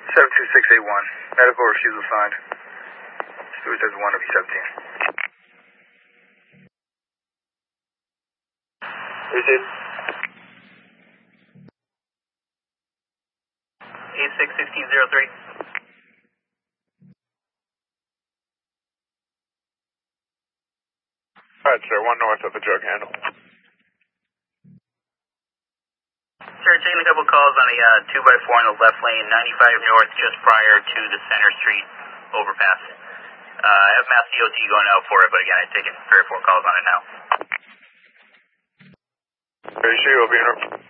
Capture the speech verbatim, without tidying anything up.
seven two six eight one. Medical refusal signed. Stewart says one of you seventeen. Who's it? eight six one six zero three. Alright, sir, one north of the jug handle. Sir, taking a couple calls on a uh, two by four in the left lane, ninety-five north, just prior to the Center Street overpass. Uh, I have Mass D O T going out for it, but again, I've taken three or four calls on it now. Are you sure you'll be in?